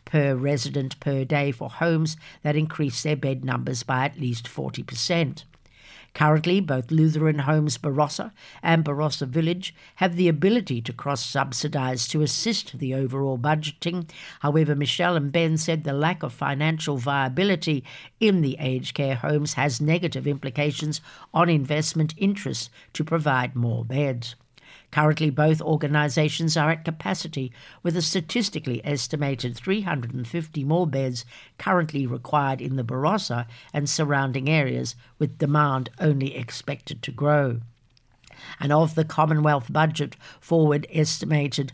per resident per day for homes that increase their bed numbers by at least 40%. Currently, both Lutheran Homes Barossa and Barossa Village have the ability to cross-subsidise to assist the overall budgeting. However, Michelle and Ben said the lack of financial viability in the aged care homes has negative implications on investment interests to provide more beds. Currently, both organisations are at capacity, with a statistically estimated 350 more beds currently required in the Barossa and surrounding areas, with demand only expected to grow. And of the Commonwealth budget forward estimated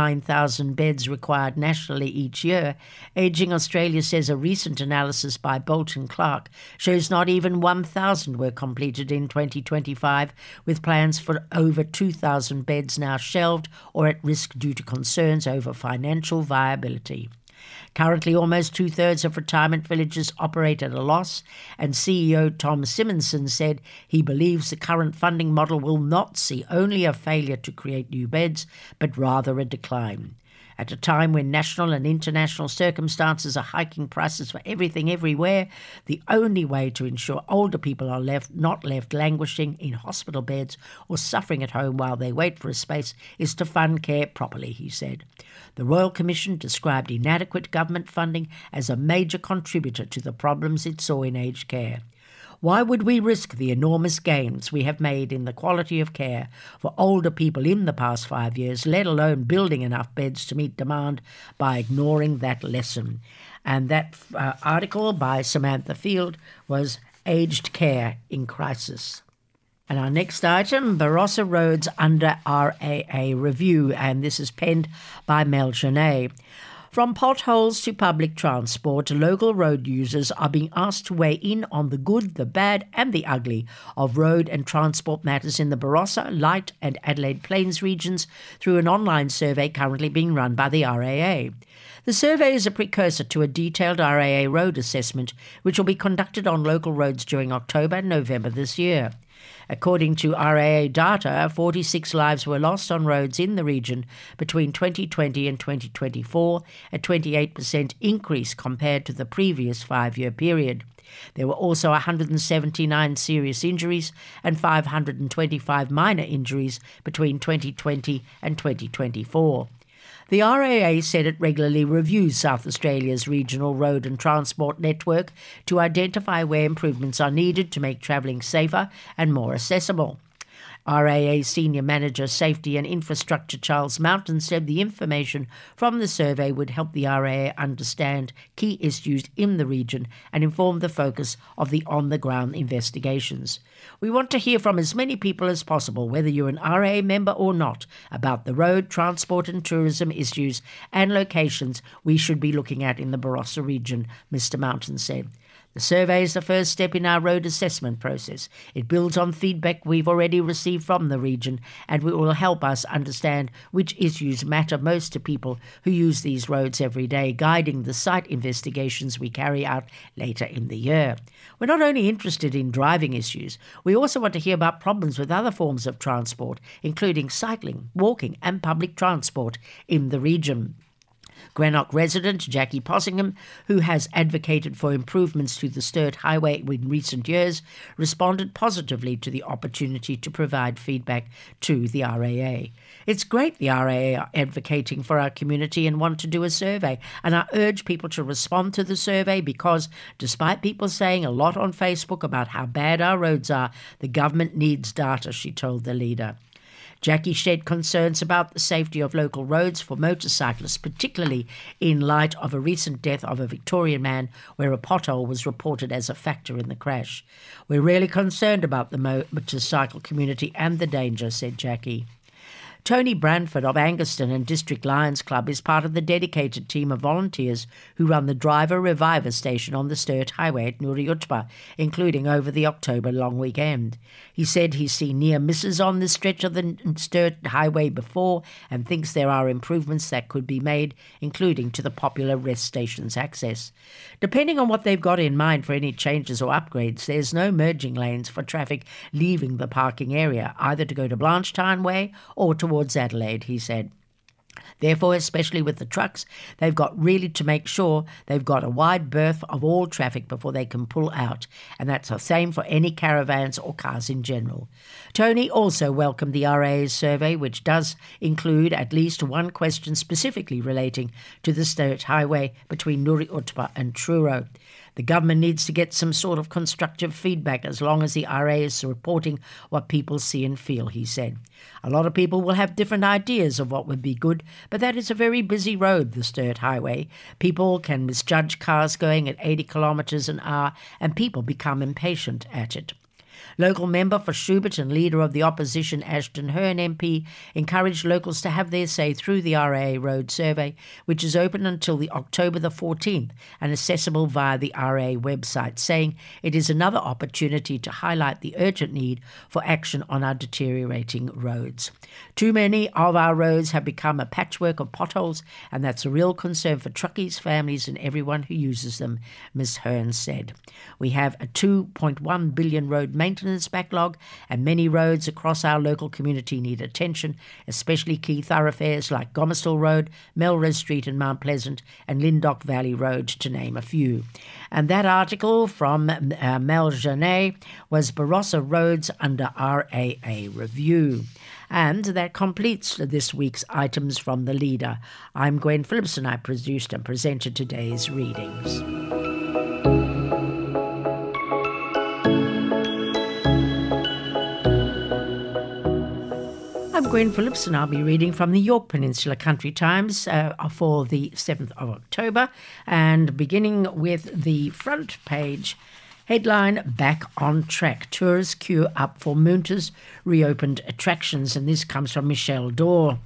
9,000 beds required nationally each year, Ageing Australia says a recent analysis by Bolton Clark shows not even 1,000 were completed in 2025, with plans for over 2,000 beds now shelved or at risk due to concerns over financial viability. Currently, almost two-thirds of retirement villages operate at a loss, and CEO Tom Simonson said he believes the current funding model will not see only a failure to create new beds, but rather a decline. At a time when national and international circumstances are hiking prices for everything everywhere, the only way to ensure older people are not left languishing in hospital beds or suffering at home while they wait for a space is to fund care properly, he said. The Royal Commission described inadequate government funding as a major contributor to the problems it saw in aged care. Why would we risk the enormous gains we have made in the quality of care for older people in the past 5 years, let alone building enough beds to meet demand, by ignoring that lesson? And that article by Samantha Field was Aged Care in Crisis. And our next item, Barossa Roads under RAA review, and this is penned by Mel Genet. From potholes to public transport, local road users are being asked to weigh in on the good, the bad and the ugly of road and transport matters in the Barossa, Light and Adelaide Plains regions through an online survey currently being run by the RAA. The survey is a precursor to a detailed RAA road assessment, which will be conducted on local roads during October and November this year. According to RAA data, 46 lives were lost on roads in the region between 2020 and 2024, a 28% increase compared to the previous 5-year period. There were also 179 serious injuries and 525 minor injuries between 2020 and 2024. The RAA said it regularly reviews South Australia's regional road and transport network to identify where improvements are needed to make travelling safer and more accessible. RAA Senior Manager Safety and Infrastructure Charles Mountain said the information from the survey would help the RAA understand key issues in the region and inform the focus of the on-the-ground investigations. We want to hear from as many people as possible, whether you're an RAA member or not, about the road, transport and tourism issues and locations we should be looking at in the Barossa region, Mr. Mountain said. The survey is the first step in our road assessment process. It builds on feedback we've already received from the region, and it will help us understand which issues matter most to people who use these roads every day, guiding the site investigations we carry out later in the year. We're not only interested in driving issues, we also want to hear about problems with other forms of transport, including cycling, walking and public transport in the region. Greenock resident Jackie Possingham, who has advocated for improvements to the Sturt Highway in recent years, responded positively to the opportunity to provide feedback to the RAA. It's great the RAA are advocating for our community and want to do a survey, and I urge people to respond to the survey because, despite people saying a lot on Facebook about how bad our roads are, the government needs data, she told the leader. Jackie shared concerns about the safety of local roads for motorcyclists, particularly in light of a recent death of a Victorian man where a pothole was reported as a factor in the crash. We're really concerned about the motorcycle community and the danger, said Jackie. Tony Branford of Angaston and District Lions Club is part of the dedicated team of volunteers who run the Driver Reviver station on the Sturt Highway at Nuri Utpa, including over the October long weekend. He said he's seen near misses on this stretch of the Sturt Highway before and thinks there are improvements that could be made, including to the popular rest station's access. Depending on what they've got in mind for any changes or upgrades, there's no merging lanes for traffic leaving the parking area, either to go to Blanchetown Way or towards Adelaide, he said. Therefore, especially with the trucks, they've got really to make sure they've got a wide berth of all traffic before they can pull out. And that's the same for any caravans or cars in general. Tony also welcomed the RA's survey, which does include at least one question specifically relating to the state highway between Nuri Utpa and Truro. The government needs to get some sort of constructive feedback as long as the RA is reporting what people see and feel, he said. A lot of people will have different ideas of what would be good, but that is a very busy road, the Sturt Highway. People can misjudge cars going at 80 kilometres an hour, and people become impatient at it. Local member for Schubert and leader of the opposition Ashton Hearn MP encouraged locals to have their say through the RA Road Survey, which is open until October the 14th and accessible via the RA website, saying it is another opportunity to highlight the urgent need for action on our deteriorating roads. Too many of our roads have become a patchwork of potholes, and that's a real concern for truckies, families and everyone who uses them, Ms Hearn said. We have a $2.1 billion road maintenance backlog, and many roads across our local community need attention, especially key thoroughfares like Gomersall Road, Melrose Street and Mount Pleasant, and Lindock Valley Road, to name a few. And that article from Mel Janet was Barossa Roads under RAA review. And that completes this week's items from the Leader. I'm Gwen Phillips, and I produced and presented today's readings. I'm Gwen Phillips, and I'll be reading from the York Peninsula Country Times for the 7th of October, and beginning with the front page headline, Back on Track. Tourists queue up for Moonta's reopened attractions, and this comes from Michelle Dorr.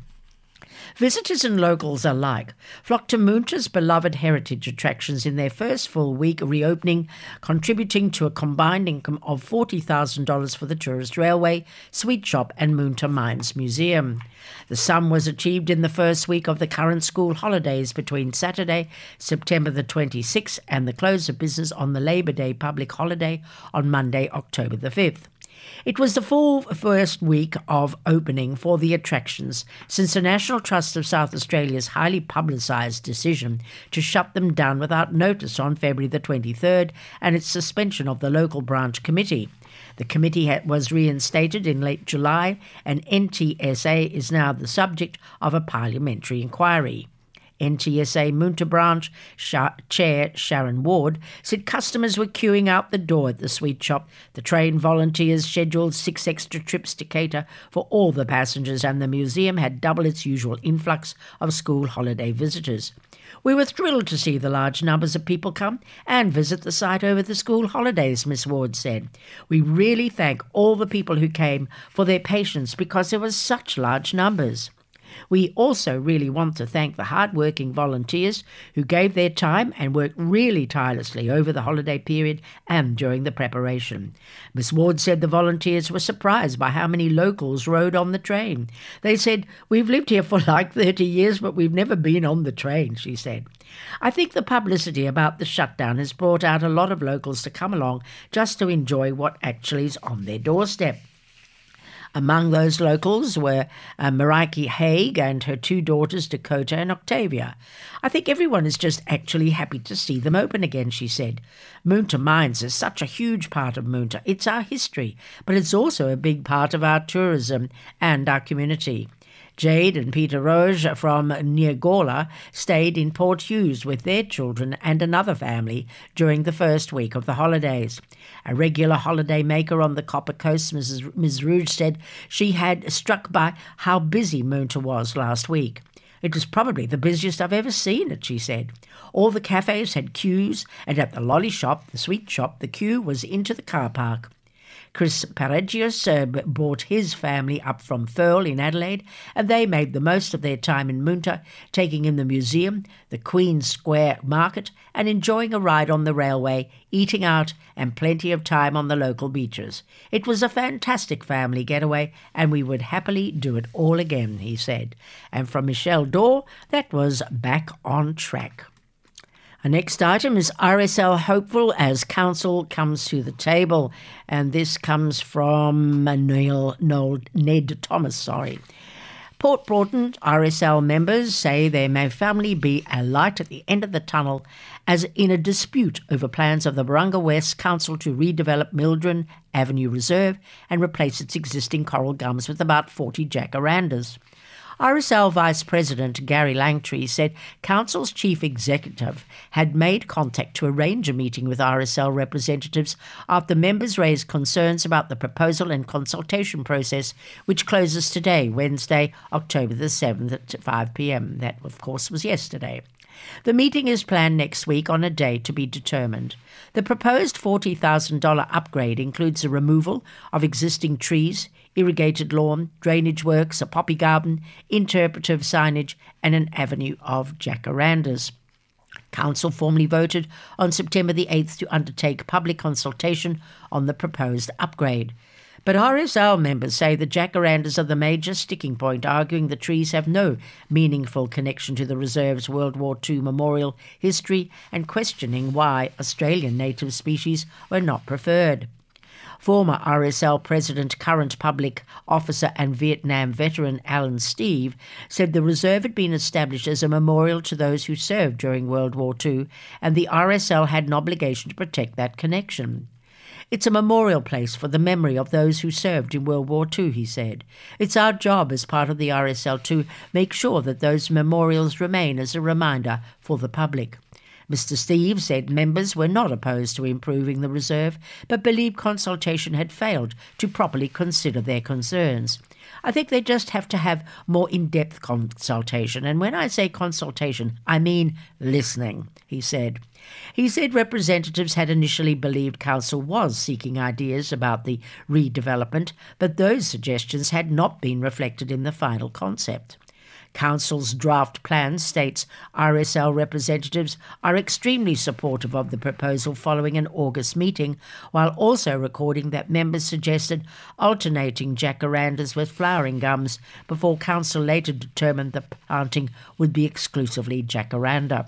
Visitors and locals alike flocked to Moonta's beloved heritage attractions in their first full week reopening, contributing to a combined income of $40,000 for the Tourist Railway, Sweet Shop and Moonta Mines Museum. The sum was achieved in the first week of the current school holidays between Saturday, September the 26th and the close of business on the Labour Day public holiday on Monday, October the 5th. It was the full first week of opening for the attractions since the National Trust of South Australia's highly publicised decision to shut them down without notice on February the 23rd and its suspension of the local branch committee. The committee was reinstated in late July, and NTSA is now the subject of a parliamentary inquiry. NTSA Moonta branch chair Sharon Ward said customers were queuing out the door at the Sweet Shop. The train volunteers scheduled 6 extra trips to cater for all the passengers, and the museum had double its usual influx of school holiday visitors. We were thrilled to see the large numbers of people come and visit the site over the school holidays, Miss Ward said. We really thank all the people who came for their patience because there were such large numbers. We also really want to thank the hard-working volunteers who gave their time and worked really tirelessly over the holiday period and during the preparation. Miss Ward said the volunteers were surprised by how many locals rode on the train. They said, "We've lived here for like 30 years, but we've never been on the train," she said. I think the publicity about the shutdown has brought out a lot of locals to come along just to enjoy what actually is on their doorstep. Among those locals were Maraiki Haig and her 2 daughters, Dakota and Octavia. I think everyone is just actually happy to see them open again, she said. Moonta Mines is such a huge part of Moonta. It's our history, but it's also a big part of our tourism and our community. Jade and Peter Roge from near Gawler stayed in Port Hughes with their children and another family during the first week of the holidays. A regular holiday maker on the Copper Coast, Ms. Rouge, said she had struck by how busy Moonta was last week. It was probably the busiest I've ever seen it, she said. All the cafes had queues, and at the lolly shop, the Sweet Shop, the queue was into the car park. Chris Paragius brought his family up from Thurl in Adelaide, and they made the most of their time in Moonta, taking in the museum, the Queen's Square Market, and enjoying a ride on the railway, eating out, and plenty of time on the local beaches. It was a fantastic family getaway, and we would happily do it all again, he said. And from Michelle Dorr, that was Back on Track. Our next item is RSL hopeful as council comes to the table, and this comes from Ned Thomas. Port Broughton RSL members say there may firmly be a light at the end of the tunnel as in a dispute over plans of the Barunga West Council to redevelop Mildren Avenue Reserve and replace its existing coral gums with about 40 jacarandas. RSL Vice President Gary Langtree said Council's chief executive had made contact to arrange a meeting with RSL representatives after members raised concerns about the proposal and consultation process, which closes today, Wednesday, October the 7th at 5 p.m. That, of course, was yesterday. The meeting is planned next week on a day to be determined. The proposed $40,000 upgrade includes the removal of existing trees, irrigated lawn, drainage works, a poppy garden, interpretive signage, and an avenue of jacarandas. Council formally voted on September the 8th to undertake public consultation on the proposed upgrade. But RSL members say the jacarandas are the major sticking point, arguing the trees have no meaningful connection to the reserve's World War II memorial history and questioning why Australian native species were not preferred. Former RSL president, current public officer and Vietnam veteran Alan Steve said the reserve had been established as a memorial to those who served during World War II, and the RSL had an obligation to protect that connection. It's a memorial place for the memory of those who served in World War II, he said. It's our job as part of the RSL to make sure that those memorials remain as a reminder for the public. Mr. Steve said members were not opposed to improving the reserve, but believed consultation had failed to properly consider their concerns. I think they just have to have more in-depth consultation, and when I say consultation, I mean listening, he said. He said representatives had initially believed Council was seeking ideas about the redevelopment, but those suggestions had not been reflected in the final concept. Council's draft plan states RSL representatives are extremely supportive of the proposal following an August meeting, while also recording that members suggested alternating jacarandas with flowering gums before Council later determined the planting would be exclusively jacaranda.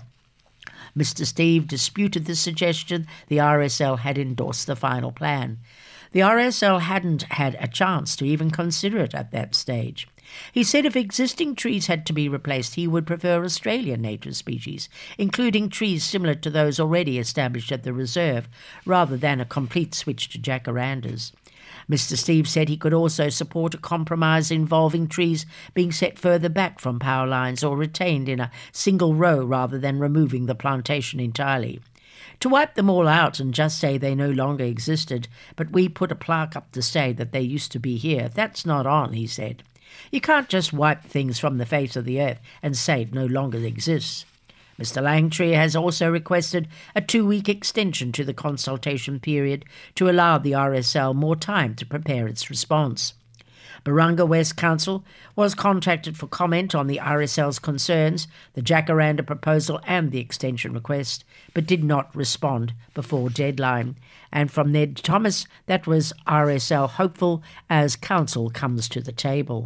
Mr. Steve disputed the suggestion. The RSL had endorsed the final plan. The RSL hadn't had a chance to even consider it at that stage. He said if existing trees had to be replaced, he would prefer Australian native species, including trees similar to those already established at the reserve, rather than a complete switch to jacarandas. Mr. Steve said he could also support a compromise involving trees being set further back from power lines or retained in a single row rather than removing the plantation entirely. To wipe them all out and just say they no longer existed, but we put a plaque up to say that they used to be here, that's not on, he said. You can't just wipe things from the face of the earth and say it no longer exists. Mr. Langtree has also requested a 2-week extension to the consultation period to allow the RSL more time to prepare its response. Barunga West Council was contacted for comment on the RSL's concerns, the jacaranda proposal and the extension request, but did not respond before deadline. And from Ned Thomas, that was RSL hopeful as Council comes to the table.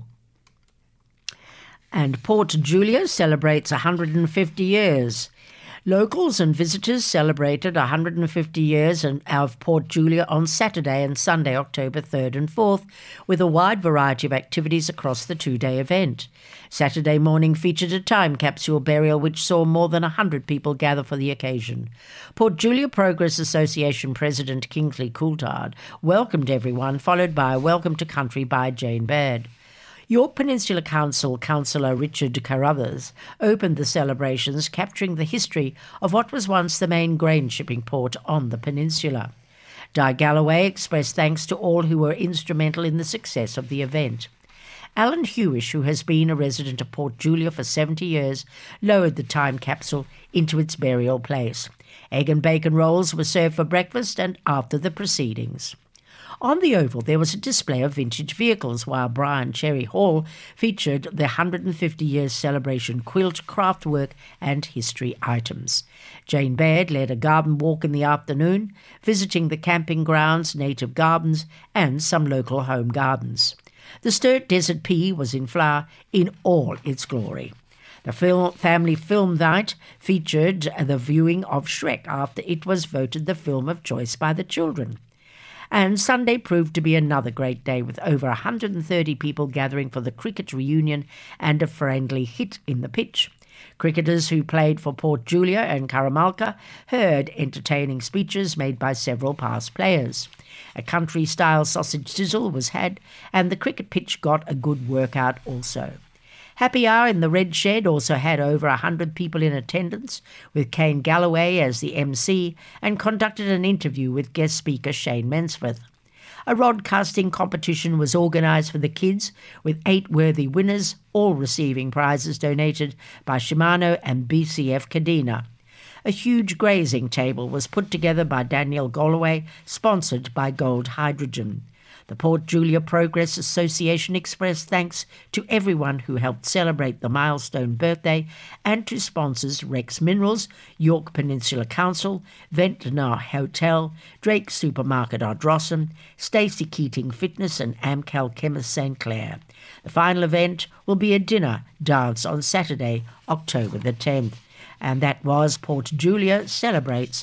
And Port Julia celebrates 150 years. Locals and visitors celebrated 150 years of Port Julia on Saturday and Sunday, October 3rd and 4th, with a wide variety of activities across the 2-day event. Saturday morning featured a time capsule burial which saw more than 100 people gather for the occasion. Port Julia Progress Association President Kingsley Coulthard welcomed everyone, followed by a Welcome to Country by Jane Baird. York Peninsula Council Councillor Richard Carruthers opened the celebrations, capturing the history of what was once the main grain shipping port on the peninsula. Di Galloway expressed thanks to all who were instrumental in the success of the event. Alan Hewish, who has been a resident of Port Julia for 70 years, lowered the time capsule into its burial place. Egg and bacon rolls were served for breakfast and after the proceedings. On the Oval, there was a display of vintage vehicles, while Brian Cherry Hall featured the 150 years celebration quilt, craftwork and history items. Jane Baird led a garden walk in the afternoon, visiting the camping grounds, native gardens and some local home gardens. The Sturt Desert Pea was in flower in all its glory. The family film night featured the viewing of Shrek after it was voted the film of choice by the children. And Sunday proved to be another great day, with over 130 people gathering for the cricket reunion and a friendly hit in the pitch. Cricketers who played for Port Julia and Karamalka heard entertaining speeches made by several past players. A country-style sausage sizzle was had, and the cricket pitch got a good workout also. Happy Hour in the Red Shed also had over 100 people in attendance, with Kane Galloway as the MC, and conducted an interview with guest speaker Shane Mensforth. A rod casting competition was organised for the kids, with 8 worthy winners, all receiving prizes donated by Shimano and BCF Kadena. A huge grazing table was put together by Daniel Galloway, sponsored by Gold Hydrogen. The Port Julia Progress Association expressed thanks to everyone who helped celebrate the milestone birthday, and to sponsors Rex Minerals, York Peninsula Council, Ventnor Hotel, Drake Supermarket Ardrossan, Stacey Keating Fitness and Amcal Chemist St Clair. The final event will be a dinner dance on Saturday, October the 10th. And that was Port Julia celebrates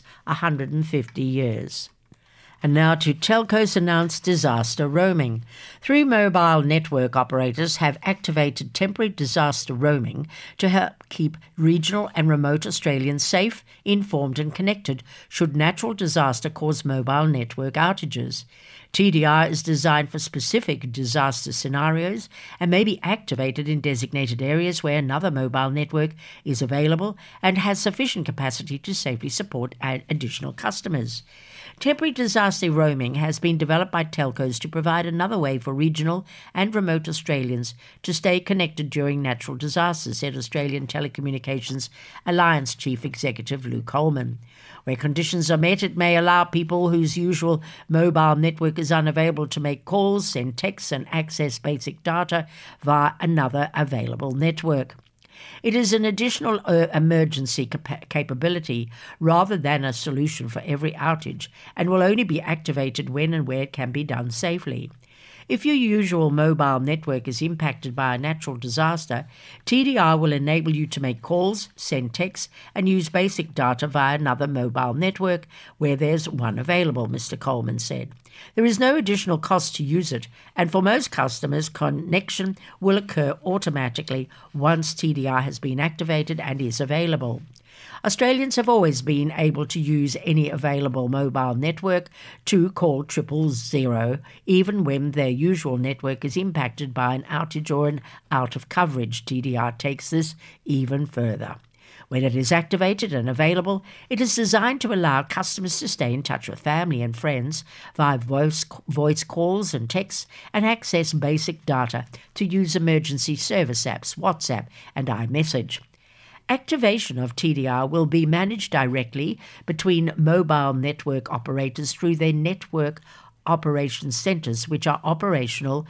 150 years. And now to Telco's announced disaster roaming. 3 mobile network operators have activated temporary disaster roaming to help keep regional and remote Australians safe, informed and connected should natural disaster cause mobile network outages. TDR is designed for specific disaster scenarios and may be activated in designated areas where another mobile network is available and has sufficient capacity to safely support additional customers. Temporary disaster roaming has been developed by telcos to provide another way for regional and remote Australians to stay connected during natural disasters, said Australian Telecommunications Alliance Chief Executive Lou Coleman. Where conditions are met, it may allow people whose usual mobile network is unavailable to make calls, send texts and access basic data via another available network. It is an additional emergency capability rather than a solution for every outage, and will only be activated when and where it can be done safely. If your usual mobile network is impacted by a natural disaster, TDR will enable you to make calls, send texts, and use basic data via another mobile network where there's one available, Mr. Coleman said. There is no additional cost to use it, and for most customers, connection will occur automatically once TDR has been activated and is available. Australians have always been able to use any available mobile network to call 000, even when their usual network is impacted by an outage or an out of coverage. TDR takes this even further. When it is activated and available, it is designed to allow customers to stay in touch with family and friends via voice calls and texts, and access basic data to use emergency service apps, WhatsApp and iMessage. Activation of TDR will be managed directly between mobile network operators through their network operations centres, which are operational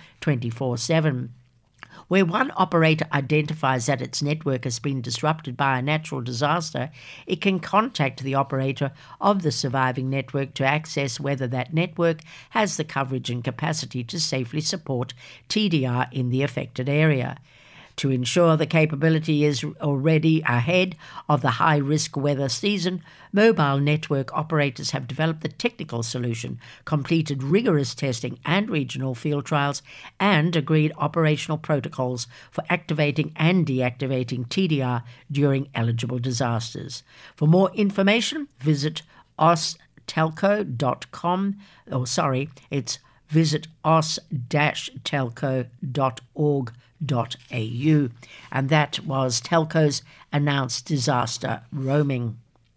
24/7. Where one operator identifies that its network has been disrupted by a natural disaster, it can contact the operator of the surviving network to access whether that network has the coverage and capacity to safely support TDR in the affected area. To ensure the capability is already ahead of the high-risk weather season, mobile network operators have developed the technical solution, completed rigorous testing and regional field trials, and agreed operational protocols for activating and deactivating TDR during eligible disasters. For more information, visit ostelco.com. Visit os-telco.org.au. And that was Telco's announced disaster roaming.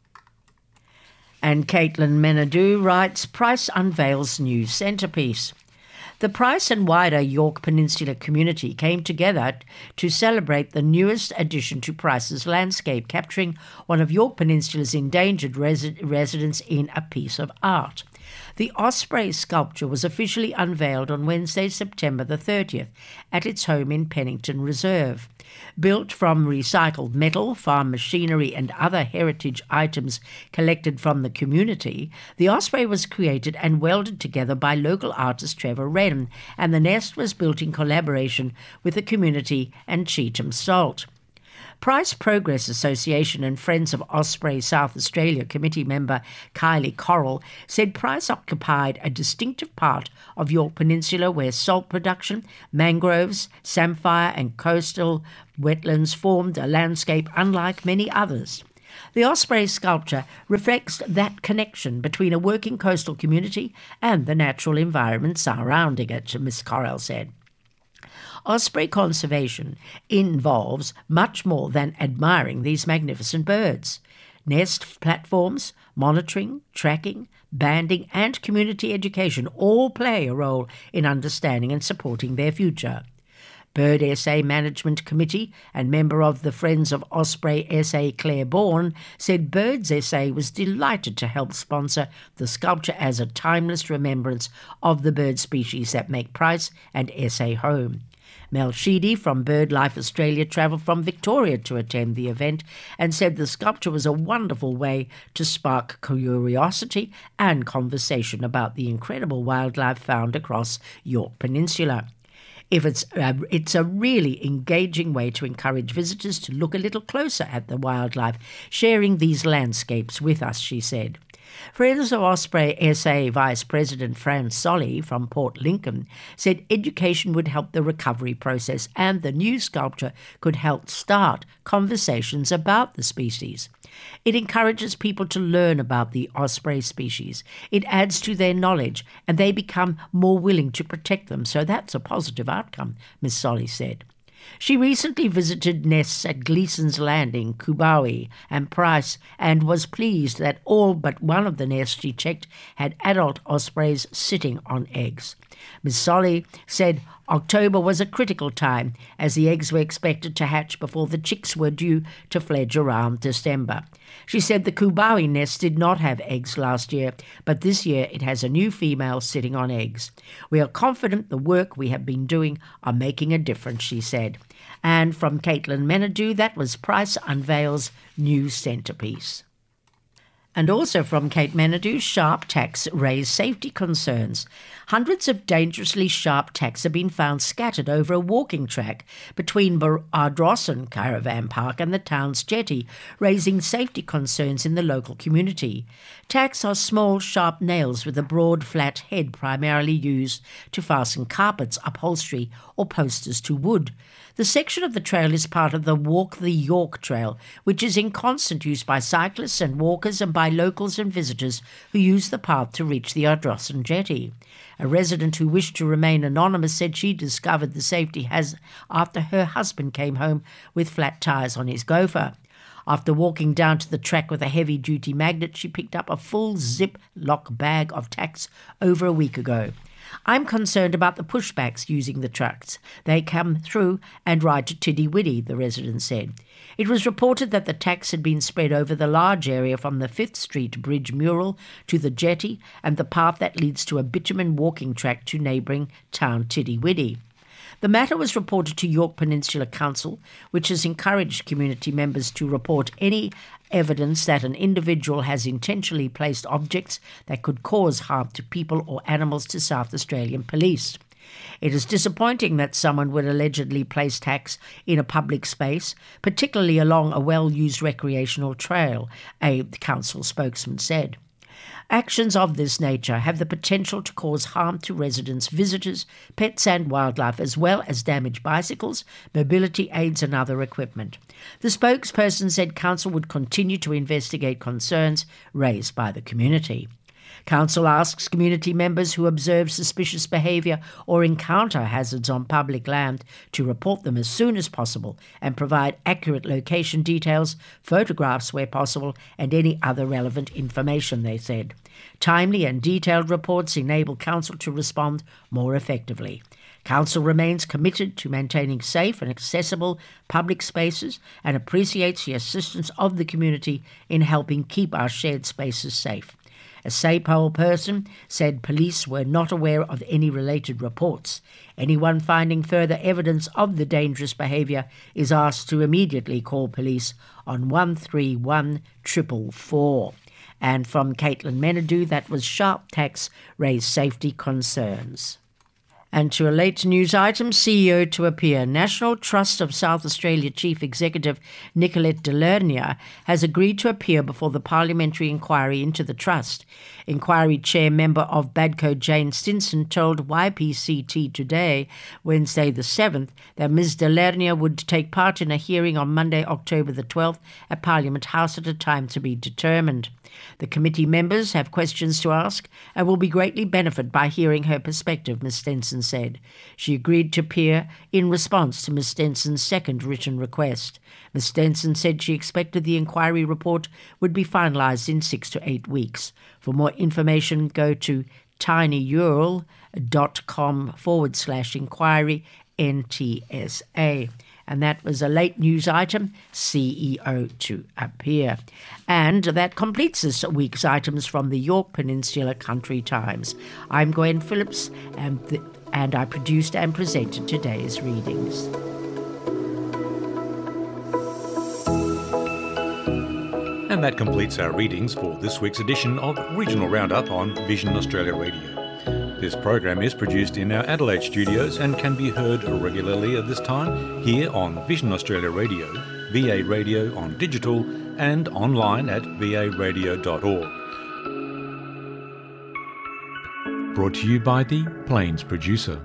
And Caitlin Menadou writes, Price unveils new centrepiece. The Price and wider York Peninsula community came together to celebrate the newest addition to Price's landscape, capturing one of York Peninsula's endangered residents in a piece of art. The Osprey sculpture was officially unveiled on Wednesday, September the 30th, at its home in Pennington Reserve. Built from recycled metal, farm machinery and other heritage items collected from the community, the Osprey was created and welded together by local artist Trevor Wren, and the nest was built in collaboration with the community and Cheetham Salt. Price Progress Association and Friends of Osprey South Australia committee member Kylie Correll said Price occupied a distinctive part of York Peninsula where salt production, mangroves, samphire and coastal wetlands formed a landscape unlike many others. The Osprey sculpture reflects that connection between a working coastal community and the natural environment surrounding it, Ms. Correll said. Osprey conservation involves much more than admiring these magnificent birds. Nest platforms, monitoring, tracking, banding and community education all play a role in understanding and supporting their future. Bird SA Management Committee and member of the Friends of Osprey SA Claire Bourne said Birds SA was delighted to help sponsor the sculpture as a timeless remembrance of the bird species that make Price and SA home. Mel Sheedy from BirdLife Australia travelled from Victoria to attend the event and said the sculpture was a wonderful way to spark curiosity and conversation about the incredible wildlife found across York Peninsula. It's a really engaging way to encourage visitors to look a little closer at the wildlife, sharing these landscapes with us, she said. Friends of Osprey SA Vice President Fran Solly from Port Lincoln said education would help the recovery process and the new sculpture could help start conversations about the species. It encourages people to learn about the osprey species. It adds to their knowledge and they become more willing to protect them, so that's a positive outcome, Ms. Solly said. She recently visited nests at Gleeson's Landing, Kubawi and Price and was pleased that all but one of the nests she checked had adult ospreys sitting on eggs. Ms. Solly said October was a critical time as the eggs were expected to hatch before the chicks were due to fledge around December. She said the Kubawi nest did not have eggs last year, but this year it has a new female sitting on eggs. We are confident the work we have been doing are making a difference, she said. And from Caitlin Menadue, that was Price Unveils New Centrepiece. And also from Kate Menadue, sharp tacks raise safety concerns. Hundreds of dangerously sharp tacks have been found scattered over a walking track between Ardrossan Caravan Park and the town's jetty, raising safety concerns in the local community. Tacks are small, sharp nails with a broad, flat head primarily used to fasten carpets, upholstery or posters to wood. The section of the trail is part of the Walk the York Trail, which is in constant use by cyclists and walkers and by locals and visitors who use the path to reach the Ardrossan jetty. A resident who wished to remain anonymous said she discovered the safety hazard after her husband came home with flat tyres on his Gopher. After walking down to the track with a heavy-duty magnet, she picked up a full Ziploc bag of tacks over a week ago. I'm concerned about the pushbacks using the trucks. They come through and ride to Tiddy-Widdy, the resident said. It was reported that the tacks had been spread over the large area from the 5th Street Bridge mural to the jetty and the path that leads to a bitumen walking track to neighbouring town Tiddy-Widdy. The matter was reported to York Peninsula Council, which has encouraged community members to report any evidence that an individual has intentionally placed objects that could cause harm to people or animals to South Australian Police. It is disappointing that someone would allegedly place tacks in a public space, particularly along a well-used recreational trail, a council spokesman said. Actions of this nature have the potential to cause harm to residents, visitors, pets and wildlife, as well as damage bicycles, mobility aids and other equipment. The spokesperson said council would continue to investigate concerns raised by the community. Council asks community members who observe suspicious behaviour or encounter hazards on public land to report them as soon as possible and provide accurate location details, photographs where possible, and any other relevant information, they said. Timely and detailed reports enable Council to respond more effectively. Council remains committed to maintaining safe and accessible public spaces and appreciates the assistance of the community in helping keep our shared spaces safe. A SAPOL person said police were not aware of any related reports. Anyone finding further evidence of the dangerous behaviour is asked to immediately call police on 131 444. And from Caitlin Menadue, that was sharp tacks raise safety concerns. And to a late news item, CEO to appear. National Trust of South Australia Chief Executive Nicolette de Lernier has agreed to appear before the parliamentary inquiry into the trust. Inquiry chair member of Badco Jane Stinson told YPCT Today, Wednesday the 7th, that Ms de Lernier would take part in a hearing on Monday, October the 12th at Parliament House at a time to be determined. The committee members have questions to ask and will be greatly benefited by hearing her perspective, Ms Stenson said. She agreed to appear in response to Ms Stenson's second written request. Ms Stenson said she expected the inquiry report would be finalised in 6 to 8 weeks. For more information, go to tinyurl.com/inquiry NTSA. And that was a late news item, CEO to appear. And that completes this week's items from the Yorke Peninsula Country Times. I'm Gwen Phillips, and I produced and presented today's readings. And that completes our readings for this week's edition of Regional Roundup on Vision Australia Radio. This program is produced in our Adelaide studios and can be heard regularly at this time here on Vision Australia Radio, VA Radio on digital and online at varadio.org. Brought to you by the Plains Producer.